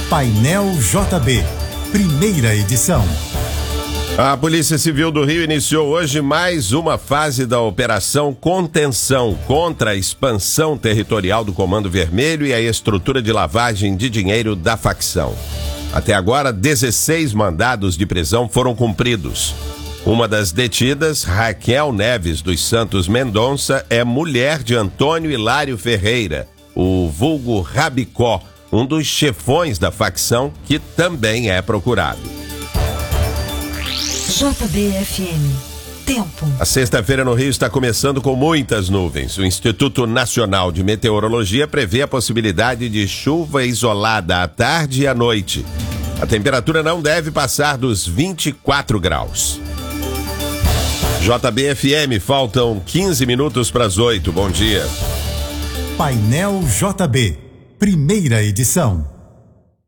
Painel JB, primeira edição. A Polícia Civil do Rio iniciou hoje mais uma fase da Operação Contenção contra a expansão territorial do Comando Vermelho e a estrutura de lavagem de dinheiro da facção. Até agora, 16 mandados de prisão foram cumpridos. Uma das detidas, Raquel Neves dos Santos Mendonça, é mulher de Antônio Hilário Ferreira, o vulgo Rabicó, um dos chefões da facção que também é procurado. JBFM. Tempo. A sexta-feira no Rio está começando com muitas nuvens. O Instituto Nacional de Meteorologia prevê a possibilidade de chuva isolada à tarde e à noite. A temperatura não deve passar dos 24 graus. JBFM, faltam 15 minutos para as 8. Bom dia. Painel JB, primeira edição.